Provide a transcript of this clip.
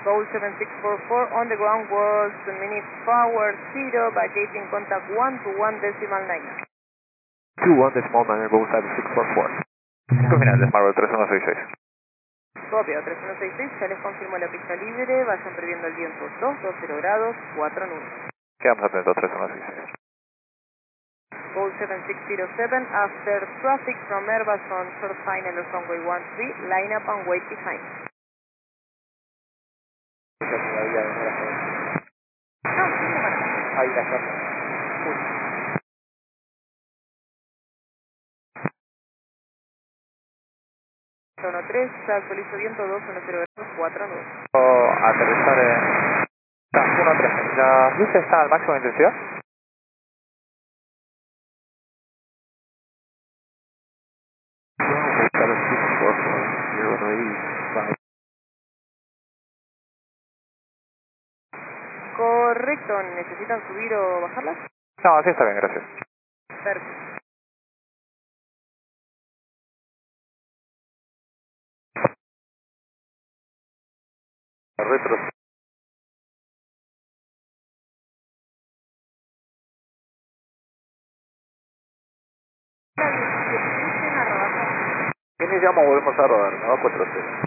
Go 7644 on the ground was minute forward 0, vacating contact 121 decimal 9. 21 decimal 9, Go 7644. 5 finales, Marvel 3166. Copio, 3166, ya les confirmo la pista libre, vayan previendo el viento 220 grados, 4 nubes. Quedamos atentos, 3166. Go 7607, after traffic from Airbus on short final of runway 13, line up and wait behind. Ahí la está. 13, ya actualizo viento 210 grados, 4 nubes. Aterrizar en... 1-3. ¿Las luces están al máximo de intensidad? Correcto, ¿necesitan subir o bajarlas? No, así está bien, gracias. Perfecto. Retro. Iniciamos, volvemos a rodar, ¿no? 4-0.